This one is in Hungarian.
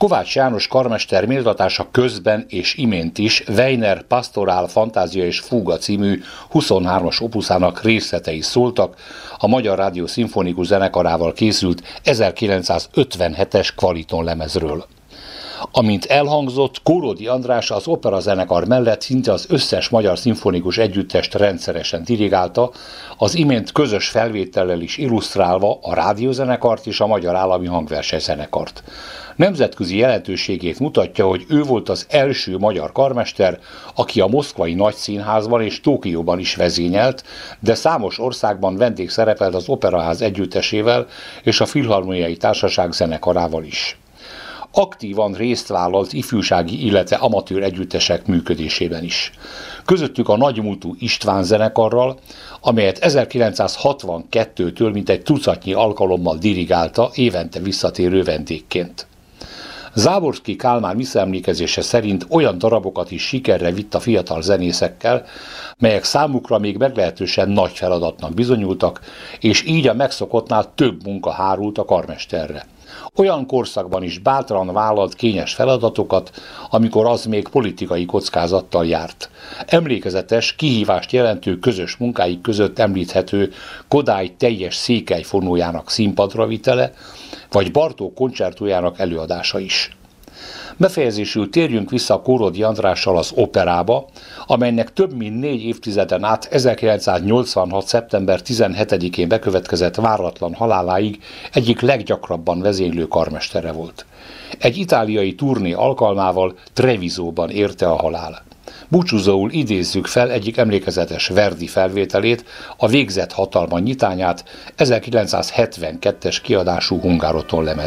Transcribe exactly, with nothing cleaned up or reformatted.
Kovács János karmester méltatása közben és imént is Weiner Pastorál Fantázia és Fúga című huszonhármas opuszának részletei szóltak a Magyar Rádió Szimfonikus Zenekarával készült ezerkilencszázötvenhetes Kvaliton lemezről. Amint elhangzott, Kóródi András az operazenekar mellett szinte az összes magyar szimfonikus együttest rendszeresen dirigálta, az imént közös felvétellel is illusztrálva a rádiózenekart és a Magyar Állami Hangversenyzenekart. Nemzetközi jelentőségét mutatja, hogy ő volt az első magyar karmester, aki a Moszkvai Nagyszínházban és Tokióban is vezényelt, de számos országban vendégszerepelt az Operaház együttesével és a Filharmoniai Társaság zenekarával is. Aktívan részt vállalt ifjúsági, illetve amatőr együttesek működésében is. Közöttük a nagymúltú István zenekarral, amelyet ezerkilencszázhatvankettőtől mintegy tucatnyi alkalommal dirigálta évente visszatérő vendégként. Záborszky Kálmán visszaemlékezése szerint olyan darabokat is sikerre vitt a fiatal zenészekkel, melyek számukra még meglehetősen nagy feladatnak bizonyultak, és így a megszokottnál több munka hárult a karmesterre. Olyan korszakban is bátran vállalt kényes feladatokat, amikor az még politikai kockázattal járt. Emlékezetes, kihívást jelentő közös munkáik között említhető Kodály teljes Székely fonójának színpadra vitele, vagy Bartók koncertójának előadása is. Befejezésül térjünk vissza Kóródi Andrással az operába, amelynek több mint négy évtizeden át ezerkilencszáznyolcvanhat. szeptember tizenhetedikén bekövetkezett váratlan haláláig egyik leggyakrabban vezénylő karmestere volt. Egy itáliai turné alkalmával Trevisóban érte a halál. Búcsúzóul idézzük fel egyik emlékezetes Verdi felvételét, a Végzett hatalma nyitányát, ezerkilencszázhetvenkettes kiadású Hungároton lemez.